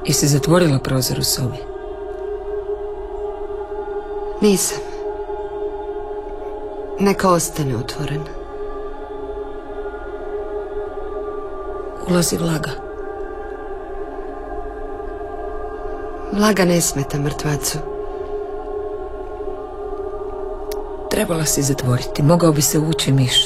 Jesi zatvorila prozor u sobi? Nisam. Neka ostane otvoren. Ulazi vlaga. Vlaga ne smeta mrtvacu. Trebala si zatvoriti. Mogao bi se ući miš.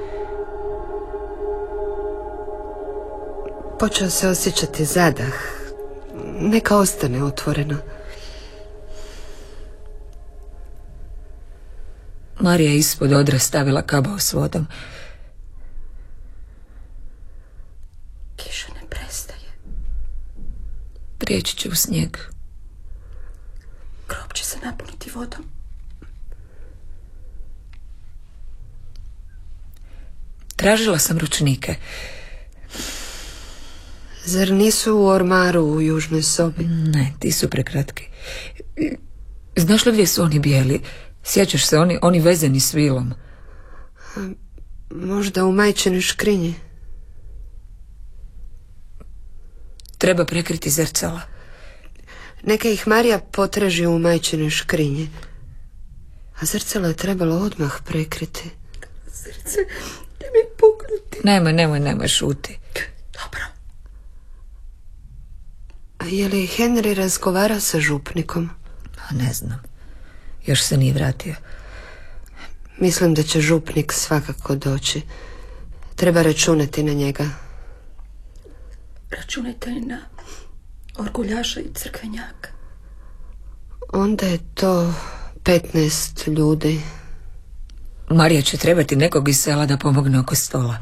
Počeo se osjećati zadah. Neka ostane otvoreno. Marija je ispod odra stavila kabao s vodom. Kiša ne prestaje. Prijeći će u snijeg. Grob će se napuniti vodom. Tražila sam ručnike. Zar nisu u ormaru u južnoj sobi? Ne, ti su prekratki. Znaš li gdje su oni bijeli? Sjećaš se, oni vezani s vilom. Možda u majčinoj škrinji. Treba prekriti zrcala. Neka ih Marija potraži u majčinoj škrinji. A zrcalo je trebalo odmah prekriti. Srce, ne mi puknuti. Nemoj, šuti. Dobro. A je li Henry razgovarao sa župnikom? Ne znam. Još se nije vratio. Mislim da će župnik svakako doći. Treba računati na njega. Računajte na orguljaša i crkvenjaka. Onda je to 15 ljudi. Marija će trebati nekog iz sela da pomogne oko stola.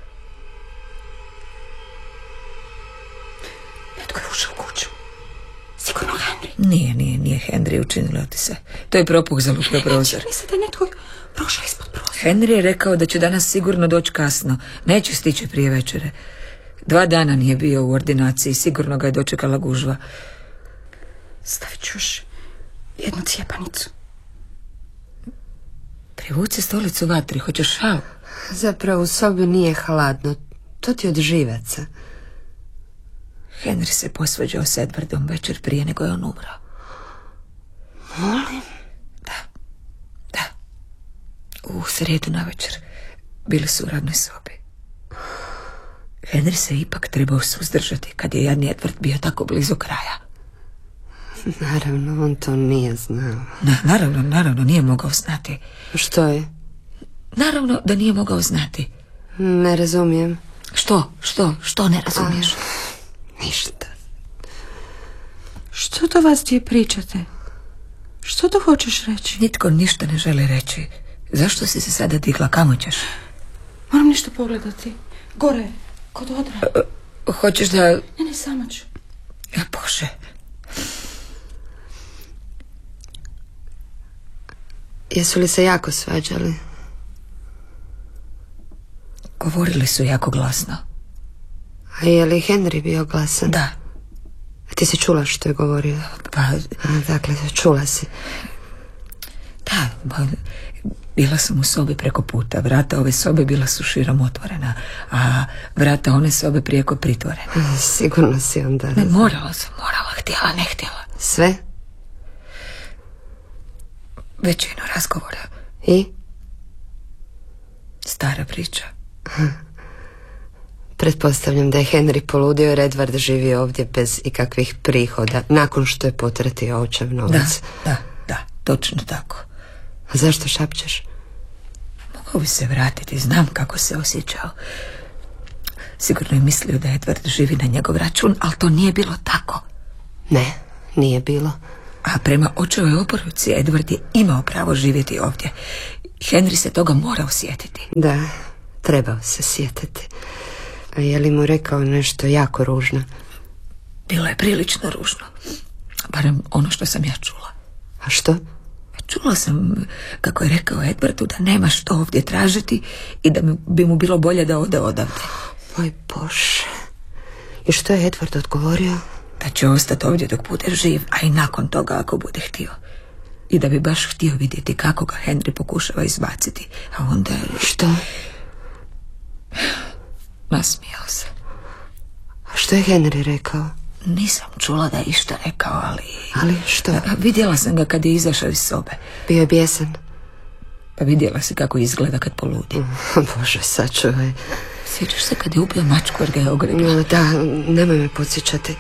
Netko je ušao u kuću. Sigurno Henry. Nije Henry, učinilo ti se. To je propuh za lupio prozor. Misle da je netko prošao ispod prozora. Henry je rekao da će danas sigurno doći kasno. Neće stići prije večere. 2 dana nije bio u ordinaciji. Sigurno ga je dočekala gužva. Stavit ću još jednu cijepanicu. Privuci stolicu vatri. Hoćeš šal? Zapravo u sobi nije hladno. To ti od živaca. Henry se posvađao s Edwardom večer prije nego je on umro. Molim? Da. U srijedu navečer. Bili su u radnoj sobi. Henry se ipak trebao suzdržati kad je jadni Edward bio tako blizu kraja. Naravno, on to nije znao. Naravno, nije mogao znati. Što je? Naravno da nije mogao znati. Ne razumijem. Što ne razumiješ? Ništa. Što to vas dvije pričate? Što to hoćeš reći? Nitko ništa ne želi reći. Zašto si se sada digla? Kamo ćeš? Moram nešto pogledati. Gore, kod odra. Hoćeš da... Ne, sama ću. Bože. Jesu li se jako svađali? Govorili su jako glasno. A je li Henry bio glasan? Da. A ti si čula što je govorio? Pa... Dakle, čula si. Da, bila sam u sobi preko puta. Vrata ove sobe bila su širom otvorena, a vrata one sobe prijeko pritvorena. Sigurno si onda... Ne, morala, htjela, ne htjela. Sve? Većinu razgovora. I? Stara priča. Pretpostavljam da je Henry poludio jer Edward živi ovdje bez ikakvih prihoda nakon što je potratio očev novac. Da, točno tako. A zašto šapćeš? Mogao bi se vratiti, znam kako se osjećao. Sigurno je mislio da Edward živi na njegov račun, ali to nije bilo tako. Ne, nije bilo. A prema očevoj oporuci Edward je imao pravo živjeti ovdje. Henry se toga mora osjetiti. Da, trebao se sjetiti. A je li mu rekao nešto jako ružno? Bilo je prilično ružno. Barem ono što sam ja čula. A što? Čula sam kako je rekao Edwardu da nema što ovdje tražiti i da bi mu bilo bolje da ode odavde. Moj Bože. I što je Edward odgovorio? Da će ostati ovdje dok bude živ, a i nakon toga ako bude htio. I da bi baš htio vidjeti kako ga Henry pokušava izbaciti. A onda... Što? Nasmijao se. A što je Henry rekao? Nisam čula da je išta rekao, ali... Ali što? Vidjela sam ga kad je izašao iz sobe. Bio je bijesan. Pa vidjela si kako izgleda kad poludi. Bože, sačuvaj. Sjećaš se kad je ubio mačku jer ga je ogrebla? Da, nemoj me podsjećati.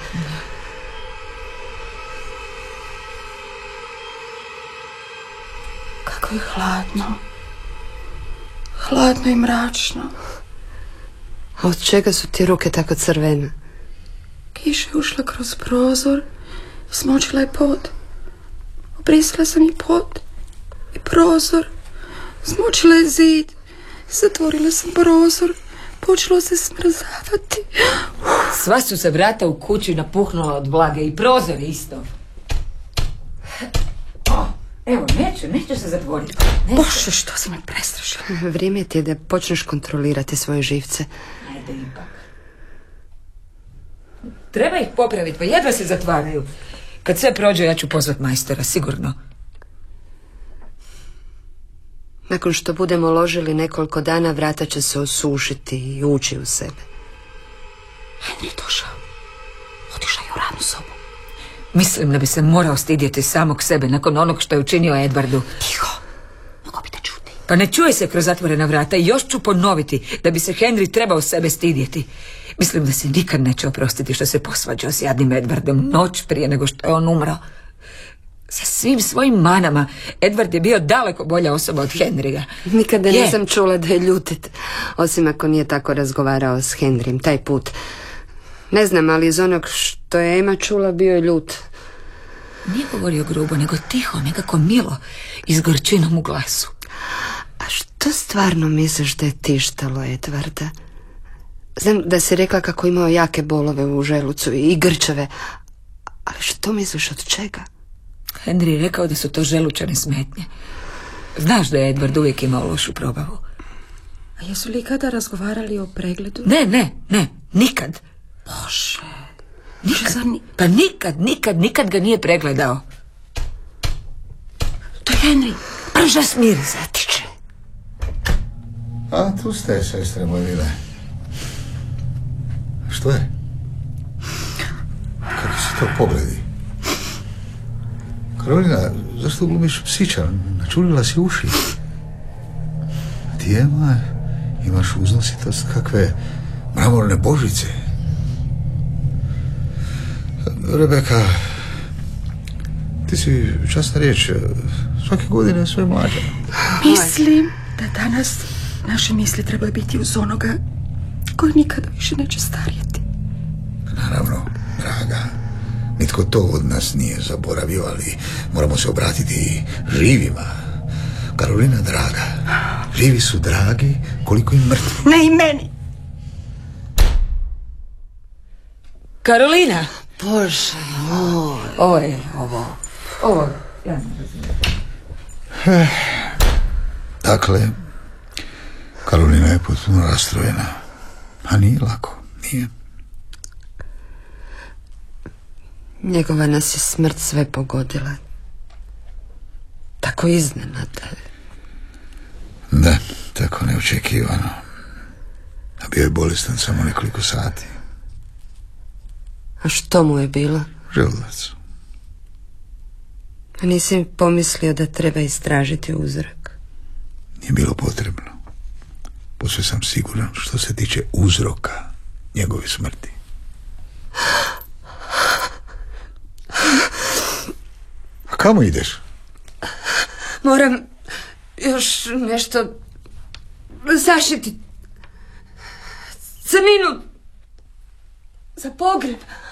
Kako je hladno. Hladno i mračno. A od čega su ti ruke tako crvene? Kiša je ušla kroz prozor i smočila je pod. Obrisala sam i pod i prozor. Smočila je zid. Zatvorila sam prozor. Počelo se smrzavati. Sva su se vrata u kući napuhnula od vlage i prozor isto. Evo, neću se zatvoriti. Bože, što si me prestrašila. Vrijeme ti je da počneš kontrolirati svoje živce. Ajde ipak. Treba ih popraviti, pa jedva se zatvaraju. Kad sve prođe, ja ću pozvat majstora, sigurno. Nakon što budemo ložili nekoliko dana, vrata će se osušiti i ući u sebe. Henry je došao. Otišao je u radnu sobu. Mislim da bi se morao stidjeti samog sebe nakon onog što je učinio Edwardu. Tiho, mogo bi te čuti. Pa ne čuje se kroz zatvorena vrata i još ću ponoviti da bi se Henry trebao sebe stidjeti. Mislim da se nikad neće oprostiti što se posvađao s jadnim Edwardom noć prije nego što je on umro. Sa svim svojim manama, Edward je bio daleko bolja osoba od Henrya. Nikada nisam čula da je ljutit, osim ako nije tako razgovarao s Henrym taj put. Ne znam, ali iz onog što je Emma čula bio je ljut. Nije govorio grubo, nego tiho, nekako milo i s gorčinom u glasu. A što stvarno misliš da je tištalo Edwarda? Znam da si rekla kako imao jake bolove u želucu i grčeve, ali što misliš od čega? Henry je rekao da su to želučane smetnje. Znaš da je Edward uvijek imao lošu probavu. A jesu li kada razgovarali o pregledu? Ne, nikad. Bože. Pa nikad ga nije pregledao. To je Henry. Brža smiri, zatiče. A tu ste, sestre moje mile. Što je? Kakvi su to pogledi? Karolina, zašto glumiš psića? Načulila si uši. Ti, Ema, imaš uznositost kakve mramorne božice. Rebeka, ti si, časna riječ, svake godine sve mlađa. Mislim da danas naše misli trebaju biti uz onoga koji nikada više neće starijeti. Naravno, draga, nitko to od nas nije zaboravio, ali moramo se obratiti živima. Karolina, draga, živi su dragi koliko i mrtvi. Ne i meni. Karolina! Bože moj. Ovo, ja ne razumijem. Dakle, Karolina je potpuno rastrojena. A nije lako, nije. Njegova nas je smrt sve pogodila. Tako iznenada. Da, tako neočekivano. A bio je bolestan samo nekoliko sati. A što mu je bilo? Želudac. A nisi pomislio da treba istražiti uzrok? Nije bilo potrebno. Posve sam siguran što se tiče uzroka njegove smrti. A kamo ideš? Moram još nešto zašiti. Crninu za pogreb.